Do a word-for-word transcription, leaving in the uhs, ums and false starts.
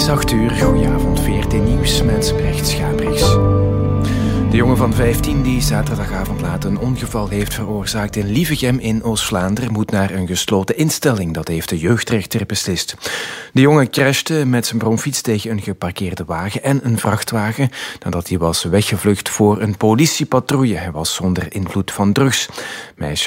is acht uur. Goedenavond, V R T Nieuws met Brecht Schabriks. De jongen van vijftien die zaterdagavond laat een ongeval heeft veroorzaakt in Lievegem in Oost-Vlaanderen moet naar een gesloten instelling. Dat heeft de jeugdrechter beslist. De jongen crashte met zijn bromfiets tegen een geparkeerde wagen en een vrachtwagen nadat hij was weggevlucht voor een politiepatrouille. Hij was zonder invloed van drugs. Meisje